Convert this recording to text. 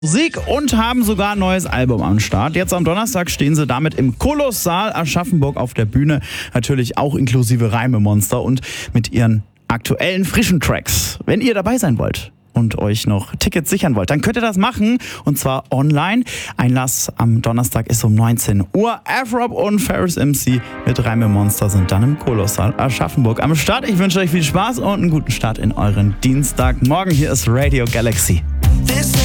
Musik und haben sogar ein neues Album am Start. Jetzt am Donnerstag stehen sie damit im Kolossal Aschaffenburg auf der Bühne. Natürlich auch inklusive Reimemonster und mit ihren aktuellen frischen Tracks. Wenn ihr dabei sein wollt und euch noch Tickets sichern wollt, dann könnt ihr das machen und zwar online. Einlass am Donnerstag ist um 19 Uhr. Afrop und Ferris MC mit Reimemonster sind dann im Kolossal Aschaffenburg am Start. Ich wünsche euch viel Spaß und einen guten Start in euren Dienstagmorgen. Hier ist Radio Galaxy.